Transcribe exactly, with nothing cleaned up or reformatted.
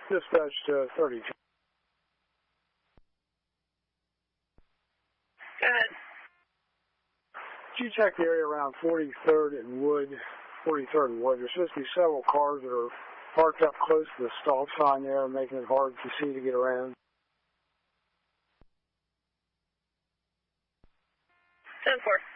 Dispatch to thirty-two. Go ahead. Did you check the area around forty-third and Wood? forty-third and Wood. There's supposed to be several cars that are parked up close to the stop sign there, making it hard to see to get around. ten four.